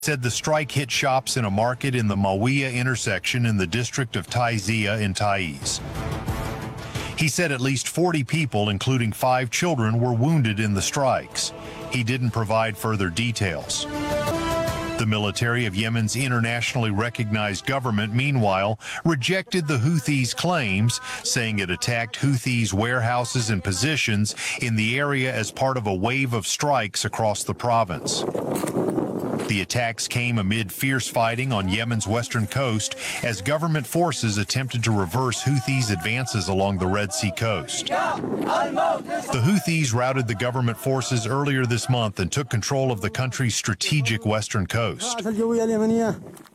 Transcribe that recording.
said the strike hit shops in a market in the Mawia intersection in the district of Taizia in Taiz. He said at least 40 people, including 5 children, were wounded in the strikes. He didn't provide further details. The military of Yemen's internationally recognized government, meanwhile, rejected the Houthis' claims, saying it attacked Houthis' warehouses and positions in the area as part of a wave of strikes across the province. The attacks came amid fierce fighting on Yemen's western coast as government forces attempted to reverse Houthis' advances along the Red Sea coast. The Houthis routed the government forces earlier this month and took control of the country's strategic western coast.